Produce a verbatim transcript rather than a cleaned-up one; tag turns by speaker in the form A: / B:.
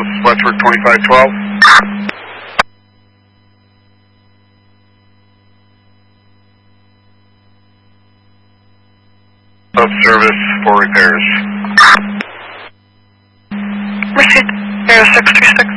A: this is Westward twenty-five twelve. Of service for repairs.
B: Received. Air six three six.